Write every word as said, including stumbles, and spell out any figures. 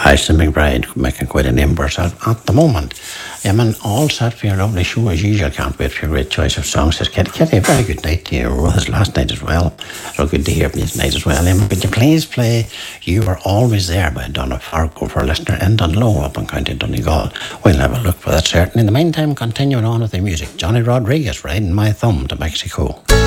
Tyson McBride making quite a name for herself at the moment. Yeah, man, all set for your lovely show as usual. Can't wait for your great choice of songs. Says Kitty. Kitty, a very good night to you. It was last night as well. So good to hear from you tonight as well. Um, could you please play You Were Always There by Donna Fargo for a listener in Dunlow up in County Donegal? We'll have a look for that certain. In the meantime, continuing on with the music. Johnny Rodriguez riding My Thumb to Mexico.